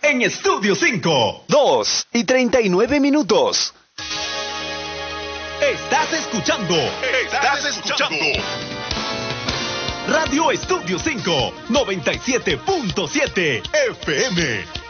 en Estudio 5. 2:39. Estás escuchando Radio Estudio 5, 97.7 FM.